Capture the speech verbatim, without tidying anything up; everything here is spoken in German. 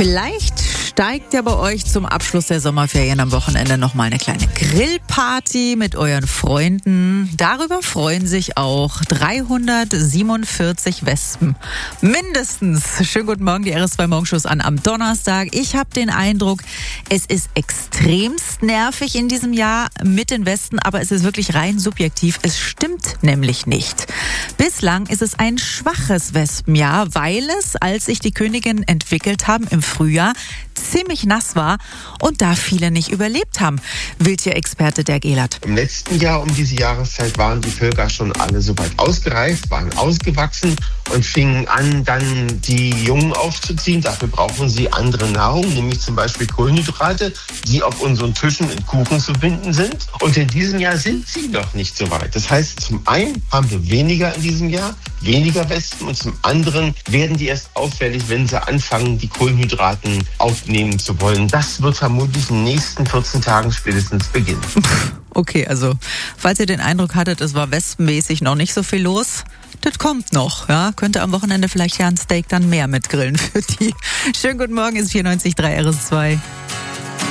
Vielleicht steigt ja bei euch zum Abschluss der Sommerferien am Wochenende nochmal eine kleine Grillparty mit euren Freunden. Darüber freuen sich auch dreihundertsiebenundvierzig Wespen. Mindestens. Schönen guten Morgen, die R S zwei Morgenshows an am Donnerstag. Ich habe den Eindruck, es ist extremst nervig in diesem Jahr mit den Wespen, aber es ist wirklich rein subjektiv. Es stimmt nämlich nicht. Bislang ist es ein schwaches Wespenjahr, weil es, als sich die Königinnen entwickelt haben im Frühjahr, ziemlich nass war und da viele nicht überlebt haben. Wildtierexperte Dirk Ehlert. Im letzten Jahr um diese Jahreszeit waren die Völker schon alle soweit ausgereift, waren ausgewachsen und fingen an, dann die Jungen aufzuziehen. Dafür brauchen sie andere Nahrung, nämlich zum Beispiel Kohlenhydrate, die auf unseren Tischen in Kuchen zu finden sind. Und in diesem Jahr sind sie noch nicht so weit. Das heißt, zum einen haben wir weniger in diesem Jahr, weniger Wespen, und zum anderen werden die erst auffällig, wenn sie anfangen, die Kohlenhydraten aufnehmen zu wollen. Das wird vermutlich in den nächsten vierzehn Tagen spätestens beginnen. Okay, also falls ihr den Eindruck hattet, es war wespenmäßig noch nicht so viel los, das kommt noch. Ja? Könnte am Wochenende vielleicht ja ein Steak dann mehr mit grillen für die. Schönen guten Morgen, ist vierundneunzig Komma drei R S zwei.